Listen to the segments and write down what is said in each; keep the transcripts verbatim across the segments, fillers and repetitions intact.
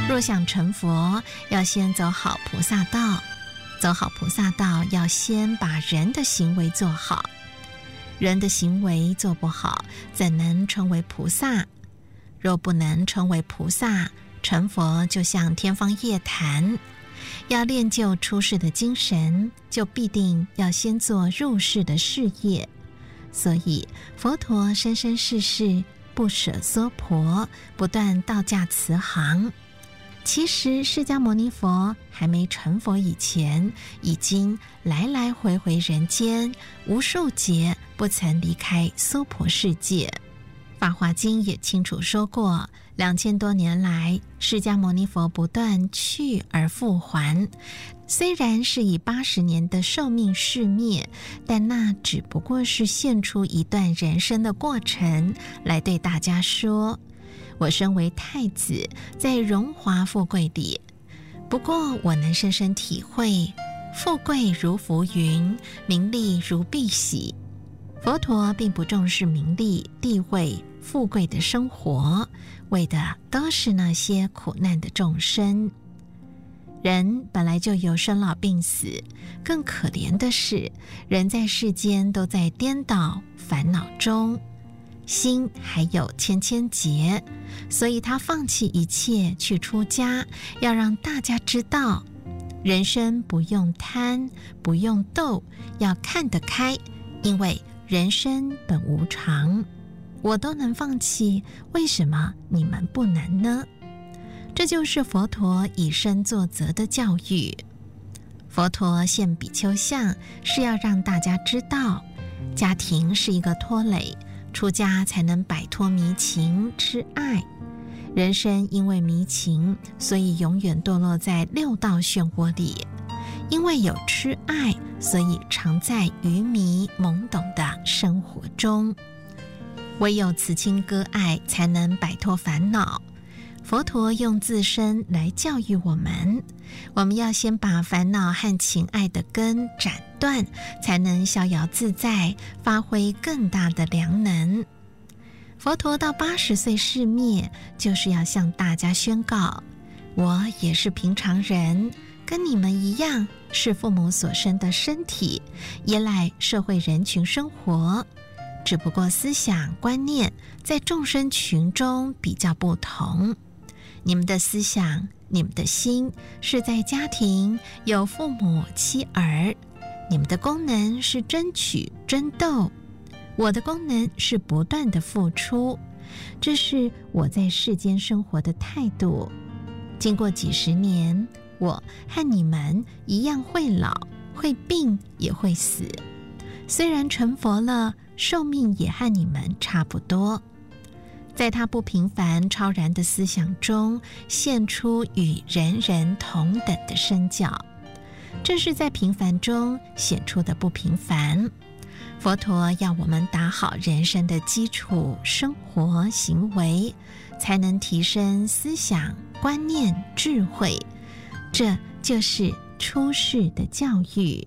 若想成佛，要先走好菩萨道。走好菩萨道，要先把人的行为做好。人的行为做不好，怎能成为菩萨？若不能成为菩萨，成佛就像天方夜谭。要练就出世的精神，就必定要先做入世的事业。所以佛陀生生世世不舍娑婆，不断道驾慈航。其实释迦牟尼佛还没成佛以前，已经来来回回人间无数劫，不曾离开娑婆世界。法华经也清楚说过，两千多年来，释迦牟尼佛不断去而复还。虽然是以八十年的寿命逝灭，但那只不过是现出一段人生的过程，来对大家说，我身为太子，在荣华富贵里，不过我能深深体会，富贵如浮云，名利如敝屣。佛陀并不重视名利、地位、富贵的生活，为的都是那些苦难的众生。人本来就有生老病死，更可怜的是，人在世间都在颠倒烦恼中，心还有千千结，所以他放弃一切去出家，要让大家知道，人生不用贪，不用斗，要看得开，因为人生本无常，我都能放弃，为什么你们不能呢？这就是佛陀以身作则的教育。佛陀现比丘相，是要让大家知道，家庭是一个拖累，出家才能摆脱迷情痴爱。人生因为迷情，所以永远堕落在六道漩涡里。因为有痴爱，所以常在愚迷懵懂的生活中。唯有慈亲割爱，才能摆脱烦恼。佛陀用自身来教育我们，我们要先把烦恼和情爱的根斩断，才能逍遥自在，发挥更大的良能。佛陀到八十岁逝灭，就是要向大家宣告，我也是平常人，跟你们一样，是父母所生的身体，依赖社会人群生活，只不过思想观念在众生群中比较不同。你们的思想，你们的心是在家庭有父母妻儿，你们的功能是争取争斗，我的功能是不断的付出，这是我在世间生活的态度。经过几十年，我和你们一样会老，会病，也会死。虽然成佛了，寿命也和你们差不多。在他不平凡超然的思想中，现出与人人同等的身教，这是在平凡中显出的不平凡。佛陀要我们打好人生的基础，生活行为，才能提升思想观念智慧，这就是出世的教育。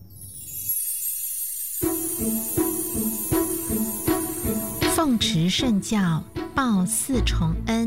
奉持圣教，报四重恩。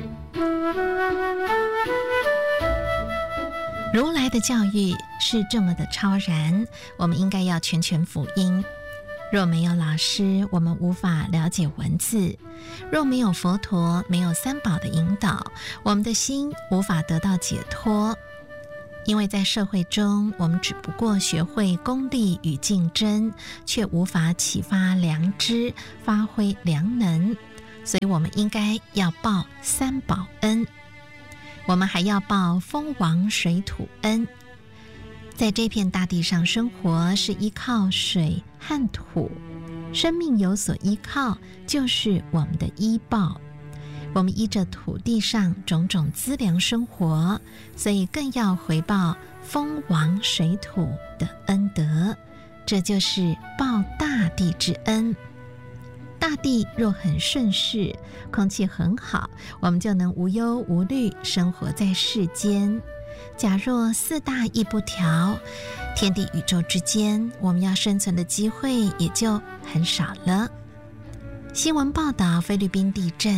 如来的教育是这么的超然，我们应该要全权福音。若没有老师，我们无法了解文字；若没有佛陀，没有三宝的引导，我们的心无法得到解脱。因为在社会中，我们只不过学会功利与竞争，却无法启发良知，发挥良能，所以我们应该要报三宝恩，我们还要报风王水土恩。在这片大地上生活，是依靠水和土，生命有所依靠，就是我们的依报。我们依着土地上种种资粮生活，所以更要回报风王水土的恩德，这就是报大地之恩。大地若很顺势，空气很好，我们就能无忧无虑生活在世间。假若四大亦不调，天地宇宙之间，我们要生存的机会也就很少了。新闻报道菲律宾地震，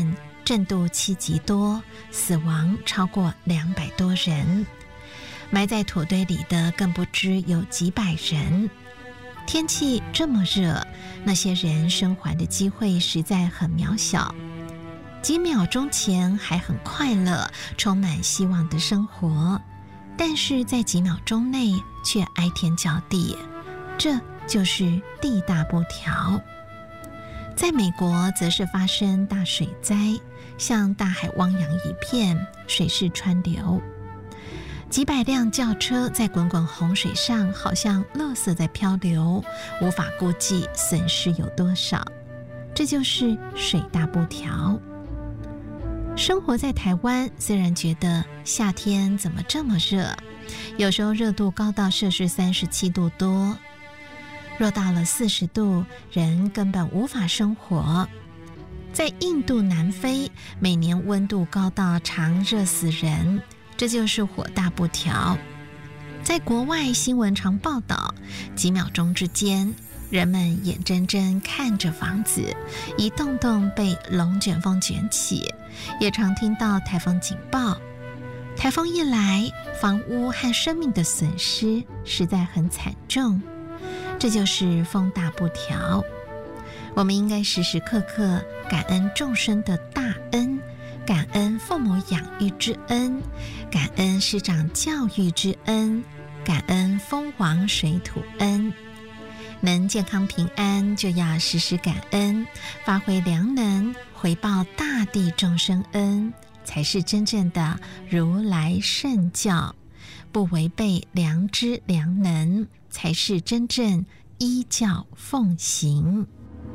震度七级多，死亡超过两百多人，埋在土堆里的更不知有几百人。天气这么热，那些人生还的机会实在很渺小。几秒钟前还很快乐，充满希望的生活，但是在几秒钟内却哀天叫地，这就是地大不调。在美国则是发生大水灾，向大海汪洋一片，水势川流，几百辆轿车在滚滚洪水上好像垃圾在漂流，无法估计损失有多少。这就是水大不调。生活在台湾，虽然觉得夏天怎么这么热，有时候热度高到摄氏三十七度多，若到了四十度，人根本无法生活。在印度、南非，每年温度高到常热死人，这就是火大不调。在国外新闻常报道，几秒钟之间，人们眼睁睁看着房子一栋栋被龙卷风卷起，也常听到台风警报。台风一来，房屋和生命的损失实在很惨重，这就是风大不调。我们应该时时刻刻感恩众生的大恩，感恩父母养育之恩，感恩师长教育之恩，感恩风王水土恩。能健康平安，就要时时感恩，发挥良能，回报大地众生恩，才是真正的如来圣教。不违背良知良能，才是真正依教奉行。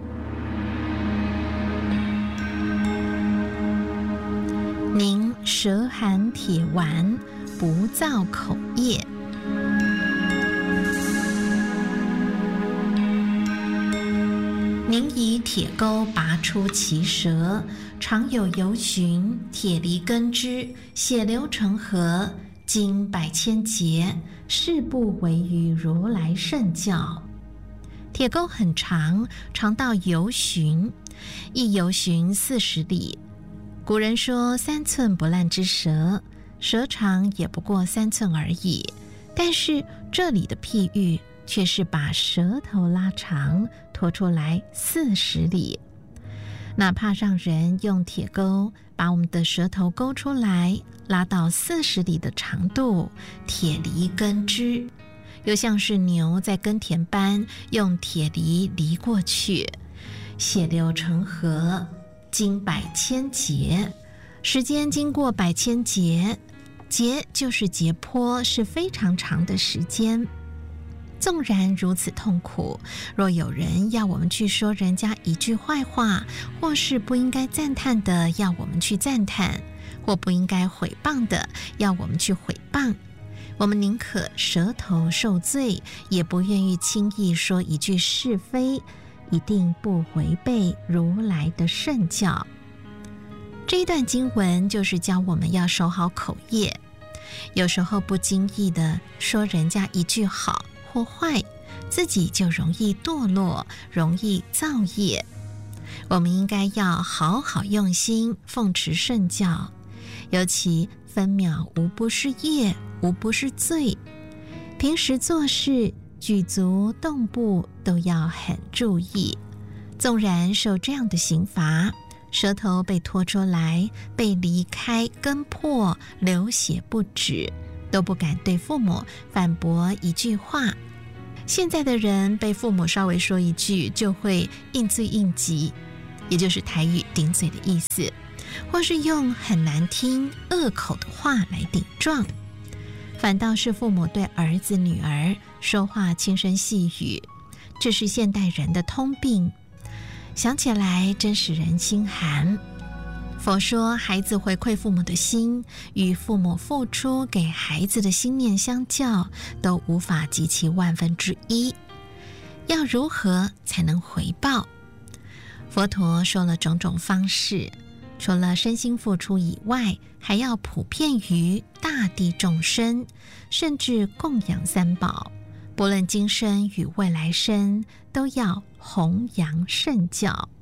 宁舌含铁丸，不造口业。宁以铁钩拔出其舌，常有游循，铁离根枝，血流成河，经百千劫，誓不违于如来圣教。铁钩很长，长到游循，一游循四十里。古人说三寸不烂之舌，舌长也不过三寸而已，但是这里的譬喻却是把舌头拉长，拖出来四十里。哪怕让人用铁钩把我们的舌头勾出来，拉到四十里的长度，铁犁根枝，又像是牛在耕田般用铁犁犁过去，血流成河，经百千劫。时间经过百千劫，劫就是劫波，是非常长的时间。纵然如此痛苦，若有人要我们去说人家一句坏话，或是不应该赞叹的要我们去赞叹，或不应该毁谤的要我们去毁谤，我们宁可舌头受罪，也不愿意轻易说一句是非，一定不违背如来的圣教。这一段经文就是教我们要守好口业，有时候不经意的说人家一句好或坏，自己就容易堕落，容易造业。我们应该要好好用心奉持圣教，尤其分秒无不是业，无不是罪。平时做事举足动步都要很注意，纵然受这样的刑罚，舌头被拖出来，被离开根破，流血不止，都不敢对父母反驳一句话。现在的人被父母稍微说一句，就会应罪应急，也就是台语顶嘴的意思，或是用很难听恶口的话来顶撞。反倒是父母对儿子女儿说话轻声细语，这是现代人的通病，想起来真使人心寒。佛说孩子回馈父母的心，与父母付出给孩子的心念相较，都无法及其万分之一。要如何才能回报？佛陀说了种种方式，除了身心付出以外，还要普遍于大地众生，甚至供养三宝，不论今生与未来生，都要弘扬圣教。